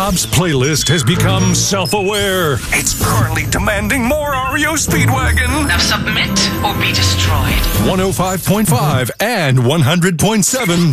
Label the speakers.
Speaker 1: Bob's playlist has become self-aware. It's currently demanding more REO Speedwagon.
Speaker 2: Now submit or be destroyed.
Speaker 1: 105.5 and 100.7